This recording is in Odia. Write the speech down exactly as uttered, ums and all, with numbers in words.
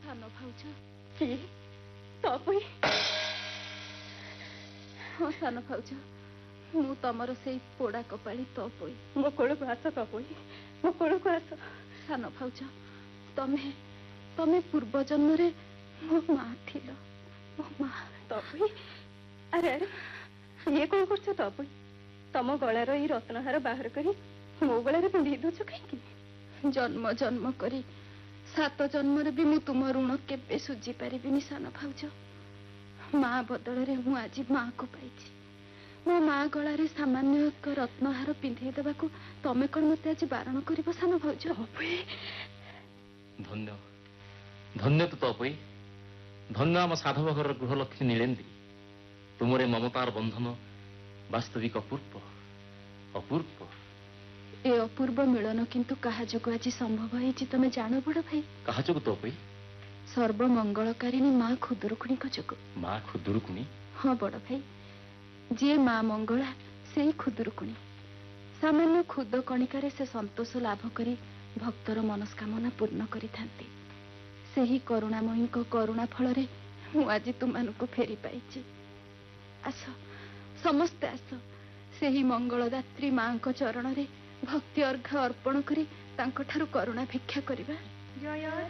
ସାନ ଭାଉଜ କି ତପଇ? ହଁ ସାନ ଭାଉଜ, ମୁଁ ତମର ସେଇ ପୋଡ଼ା କପାଳି ତପଇ। ମୋ କୋଳକୁ ଆସ ତପଇ, ମୋ କୋଳକୁ ଆସ। ସାନ ଭାଉଜ, ତମେ ତମେ ପୂର୍ବ ଜନ୍ମରେ ମୋ ମା ଥିଲ। ମୋ ମା। ତପଇ, ଆରେ ଆରେ ଇଏ କଣ କରୁଛ ତପଇ? ତମ ଗଳାର ଏଇ ରତ୍ନହାର ବାହାର କରି ମୋ ଗଳାରେ ପିନ୍ଧେଇ ଦଉଛ କାହିଁକି? ଜନ୍ମ ଜନ୍ମ କରି ସାତ ଜନ୍ମରେ ବି ମୁଁ ତୁମ ଋଣ କେବେ ସୁଝି ପାରିବିନି ସାନ ଭାଉଜ। ମା ବଦଳରେ ମୁଁ ଆଜି ମାକୁ ପାଇଛି। ମୋ ମା ଗଳାରେ ସାମାନ୍ୟ ଏକ ରତ୍ନହାର ପିନ୍ଧେଇ ଦେବାକୁ ତମେ କଣ ମତେ ଆଜି ବାରଣ କରିବ ସାନ ଭାଉଜ? ଧନ୍ୟ ଧନ୍ୟ ତୁ ତପଇ, ଧନ୍ୟ ଆମ ସାଧବ ଘରର ଗୃହଲକ୍ଷ୍ମୀ ନୀଳେନ୍ଦ୍ରୀ। ତୁମର ମମତାର ବନ୍ଧନ ବାସ୍ତବିକ ଅପୂର୍ବ ଅପୂର୍ବ। ଏ ଅପୂର୍ବ ମିଳନ କିନ୍ତୁ କାହା ଯୋଗୁଁ ଆଜି ସମ୍ଭବ ହେଇଛି ତମେ ଜାଣ ବଡ ଭାଇ? କାହା ଯୋଗୁଁ ତପଇ? ସର୍ବମଙ୍ଗଳକାରିଣୀ ମା ଖୁଦୁରୁକୁଣୀଙ୍କ ଯୋଗୁଁ। ମା ଖୁଦୁରୁକୁଣୀ? ହଁ ବଡ ଭାଇ, ଯିଏ ମା ମଙ୍ଗଳା ସେଇ ଖୁଦୁରୁକୁଣୀ। ସାମାନ୍ୟ ଖୁଦ କଣିକାରେ ସେ ସନ୍ତୋଷ ଲାଭ କରି ଭକ୍ତର ମନସ୍କାମନା ପୂର୍ଣ୍ଣ କରିଥାନ୍ତି। ସେହି କରୁଣାମୟୀଙ୍କ କରୁଣା ଫଳରେ ମୁଁ ଆଜି ତୁମାନଙ୍କୁ ଫେରି ପାଇଛି। ଆସ ସମସ୍ତେ ଆସ, ସେହି ମଙ୍ଗଳଦାତ୍ରୀ ମାଙ୍କ ଚରଣରେ ଭକ୍ତି ଅର୍ଘ୍ୟ ଅର୍ପଣ କରି ତାଙ୍କଠାରୁ କରୁଣା ଭିକ୍ଷା କରିବା। ଜୟ